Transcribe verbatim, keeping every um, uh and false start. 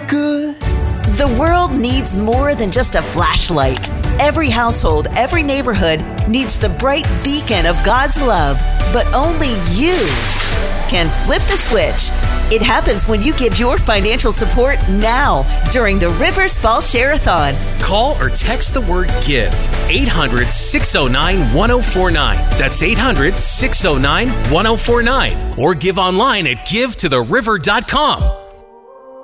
good. The world needs more than just a flashlight. Every household, every neighborhood needs the bright beacon of God's love. But only you can flip the switch. It happens when you give your financial support now during the Rivers Fall Share-a-thon. Call or text the word GIVE. eight hundred, six oh nine, one oh four nine. That's eight hundred, six oh nine, one oh four nine. Or give online at give to the river dot com.